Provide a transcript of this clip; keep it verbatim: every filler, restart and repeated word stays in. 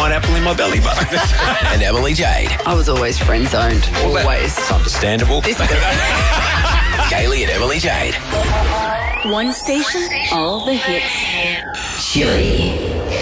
pineapple in my belly button. And Emily Jade. I was always friend zoned. Always. It's understandable. This Kaylee and Emily Jade. One station, all the hits. Chili.